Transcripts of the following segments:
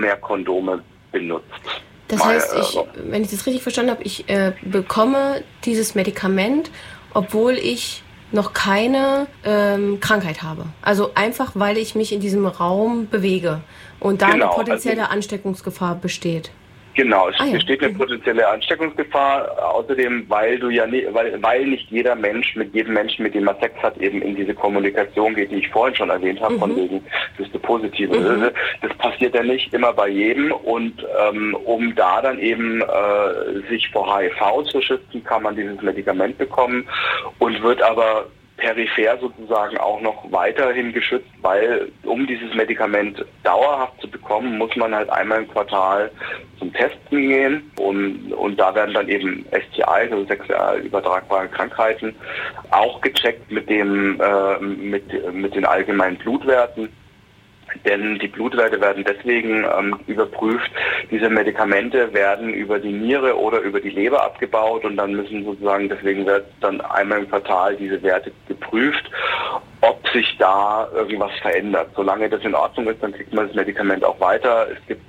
mehr Kondome benutzt. Das heißt, wenn ich das richtig verstanden habe, ich bekomme dieses Medikament, obwohl ich noch keine Krankheit habe. Also einfach, weil ich mich in diesem Raum bewege und da eine potenzielle Ansteckungsgefahr besteht. Genau, es besteht eine potenzielle Ansteckungsgefahr. Außerdem, weil nicht jeder Mensch mit jedem Menschen, mit dem er Sex hat, eben in diese Kommunikation geht, die ich vorhin schon erwähnt habe, von wegen, bist du positiv. Das passiert ja nicht immer bei jedem. Und um da dann eben sich vor HIV zu schützen, kann man dieses Medikament bekommen und wird aber peripher sozusagen auch noch weiterhin geschützt, weil um dieses Medikament dauerhaft zu bekommen, muss man halt einmal im Quartal zum Testen gehen und da werden dann eben STIs, also sexuell übertragbare Krankheiten, auch gecheckt mit den allgemeinen Blutwerten. Denn die Blutwerte werden deswegen überprüft. Diese Medikamente werden über die Niere oder über die Leber abgebaut und dann deswegen wird dann einmal im Quartal diese Werte geprüft, ob sich da irgendwas verändert. Solange das in Ordnung ist, dann kriegt man das Medikament auch weiter. Es gibt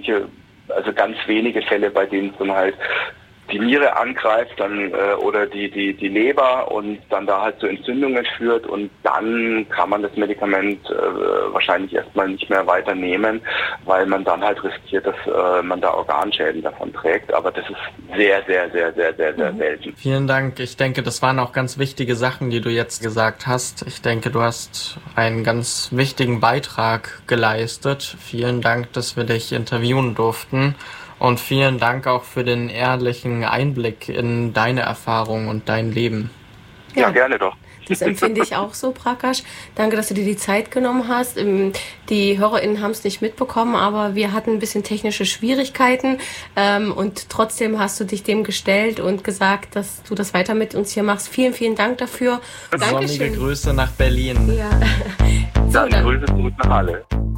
ganz wenige Fälle, bei denen es dann halt die Niere angreift dann oder die Leber und dann da halt zu Entzündungen führt und dann kann man das Medikament wahrscheinlich erstmal nicht mehr weiternehmen, weil man dann halt riskiert, dass man da Organschäden davon trägt. Aber das ist sehr, sehr, sehr, sehr, sehr, sehr selten. Vielen Dank. Ich denke, das waren auch ganz wichtige Sachen, die du jetzt gesagt hast. Ich denke, du hast einen ganz wichtigen Beitrag geleistet. Vielen Dank, dass wir dich interviewen durften. Und vielen Dank auch für den ehrlichen Einblick in deine Erfahrung und dein Leben. Ja, gerne doch. Das empfinde ich auch so, Prakash. Danke, dass du dir die Zeit genommen hast. Die HörerInnen haben es nicht mitbekommen, aber wir hatten ein bisschen technische Schwierigkeiten. Und trotzdem hast du dich dem gestellt und gesagt, dass du das weiter mit uns hier machst. Vielen, vielen Dank dafür. Sonnige Grüße nach Berlin. Ja. Dann Grüße zurück nach Halle.